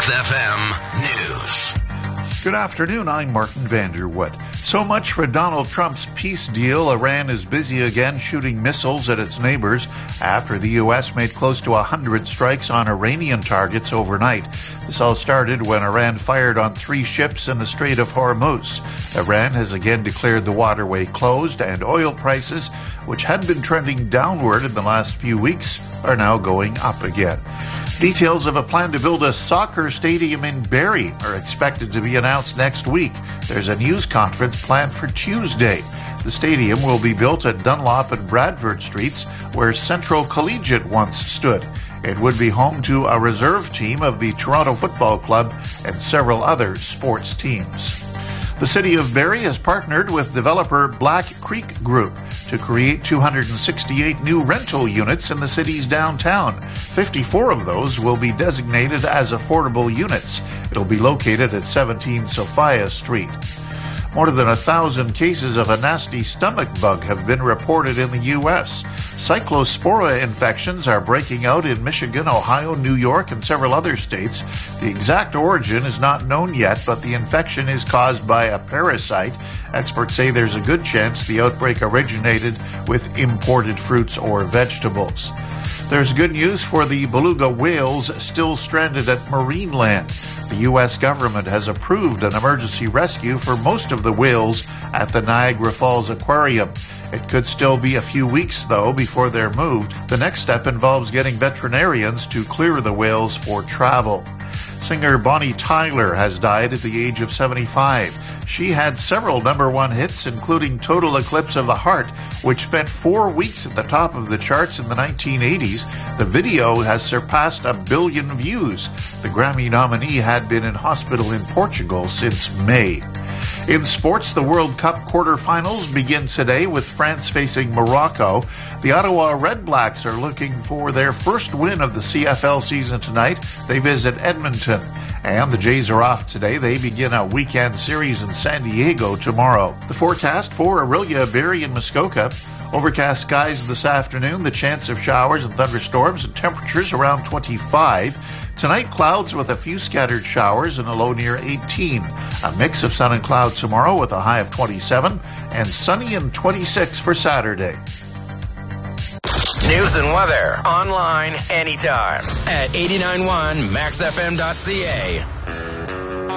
Max FM News. Good afternoon, I'm Martin Vanderwood. So much for Donald Trump's peace deal. Iran is busy again shooting missiles at its neighbors after the U.S. made close to 100 strikes on Iranian targets overnight. This all started when Iran fired on 3 ships in the Strait of Hormuz. Iran has again declared the waterway closed, and oil prices, which had been trending downward in the last few weeks, are now going up again. Details of a plan to build a soccer stadium in Barrie are expected to be announced next week. There's a news conference planned for Tuesday. The stadium will be built at Dunlop and Bradford Streets, where Central Collegiate once stood. It would be home to a reserve team of the Toronto Football Club and several other sports teams. The city of Barrie has partnered with developer Black Creek Group to create 268 new rental units in the city's downtown. 54 of those will be designated as affordable units. It'll be located at 17 Sophia Street. More than 1,000 cases of a nasty stomach bug have been reported in the U.S. Cyclospora infections are breaking out in Michigan, Ohio, New York, and several other states. The exact origin is not known yet, but the infection is caused by a parasite. Experts say there's a good chance the outbreak originated with imported fruits or vegetables. There's good news for the beluga whales still stranded at Marineland. The U.S. government has approved an emergency rescue for most of the whales at the Niagara Falls Aquarium. It could still be a few weeks, though, before they're moved. The next step involves getting veterinarians to clear the whales for travel. Singer Bonnie Tyler has died at the age of 75. She had several #1 hits, including Total Eclipse of the Heart, which spent 4 weeks at the top of the charts in the 1980s. The video has surpassed 1 billion views. The Grammy nominee had been in hospital in Portugal since May. In sports, the World Cup quarterfinals begin today with France facing Morocco. The Ottawa Red Blacks are looking for their first win of the CFL season tonight. They visit Edmonton. And the Jays are off today. They begin a weekend series in San Diego tomorrow. The forecast for Orillia, Barrie, and Muskoka. Overcast skies this afternoon, the chance of showers and thunderstorms, and temperatures around 25. Tonight, clouds with a few scattered showers and a low near 18. A mix of sun and clouds tomorrow with a high of 27, and sunny and 26 for Saturday. News and weather online anytime at 891maxfm.ca.